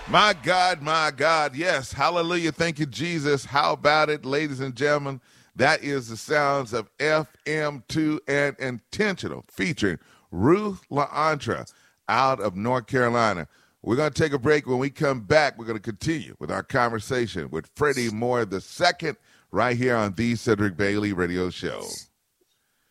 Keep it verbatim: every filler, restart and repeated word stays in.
My God, my God, yes. Hallelujah. Thank you, Jesus. How about it, ladies and gentlemen? That is the sounds of F M two and Intentional featuring Ruth LaAntra out of North Carolina. We're going to take a break. When we come back, we're going to continue with our conversation with Freddie Moore the second right here on the Cedric Bailey Radio Show.